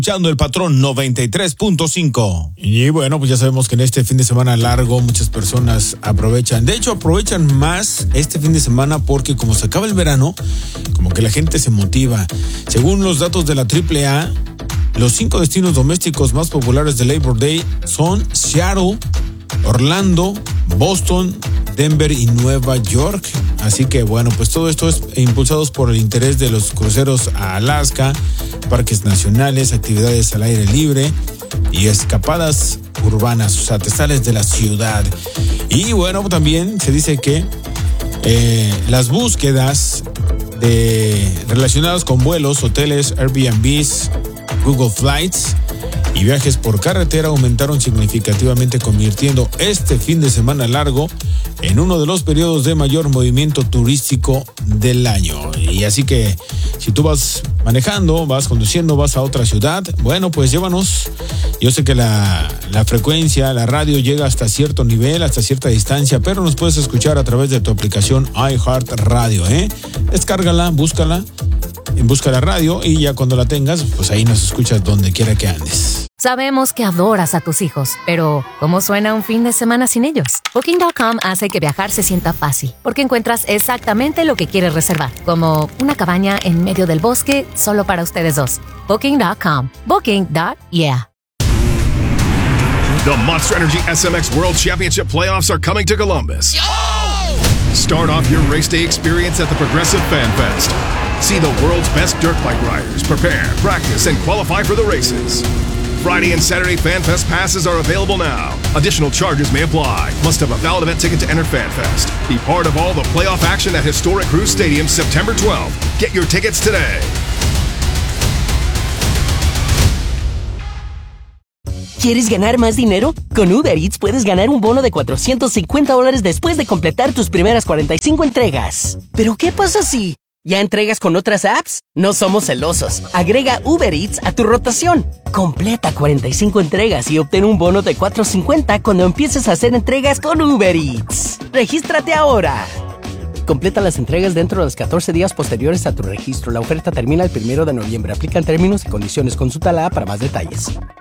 Escuchando el Patrón 93.5. Y bueno, pues ya sabemos que en este fin de semana largo muchas personas aprovechan. De hecho, aprovechan más este fin de semana porque como se acaba el verano, como que la gente se motiva. Según los datos de la AAA, los 5 destinos domésticos más populares de Labor Day son Seattle, Orlando, Boston, Denver y Nueva York. Así que bueno, pues todo esto es impulsados por el interés de los cruceros a Alaska, parques nacionales, actividades al aire libre y escapadas urbanas, o sea, te sales de la ciudad. Y bueno, también se dice que las búsquedas relacionadas con vuelos, hoteles, Airbnbs, Google Flights y viajes por carretera aumentaron significativamente, convirtiendo este fin de semana largo en uno de los periodos de mayor movimiento turístico del año. Y así que si tú vas manejando, vas conduciendo, vas a otra ciudad, bueno, pues llévanos. Yo sé que la frecuencia, la radio llega hasta cierto nivel, hasta cierta distancia, pero nos puedes escuchar a través de tu aplicación iHeartRadio, Descárgala, búscala en Busca la Radio y ya cuando la tengas, pues ahí nos escuchas donde quiera que andes. Sabemos que adoras a tus hijos, pero ¿cómo suena un fin de semana sin ellos? Booking.com hace que viajar se sienta fácil, porque encuentras exactamente lo que quieres reservar, como una cabaña en medio del bosque solo para ustedes dos. Booking.com. Booking.yeah. The Monster Energy SMX World Championship Playoffs are coming to Columbus. Start off your race day experience at the Progressive Fan Fest. See the world's best dirt bike riders prepare, practice, and qualify for the races. Friday and Saturday Fan Fest passes are available now. Additional charges may apply. Must have a valid event ticket to enter Fan Fest. Be part of all the playoff action at historic Cruz Stadium September 12th. Get your tickets today. ¿Quieres ganar más dinero? Con Uber Eats puedes ganar un bono de $450 después de completar tus primeras 45 entregas. ¿Pero qué pasa si ya entregas con otras apps? No somos celosos. Agrega Uber Eats a tu rotación. Completa 45 entregas y obtén un bono de $450 cuando empieces a hacer entregas con Uber Eats. ¡Regístrate ahora! Completa las entregas dentro de los 14 días posteriores a tu registro. La oferta termina el 1 de noviembre. Aplican términos y condiciones. Consulta la app para más detalles.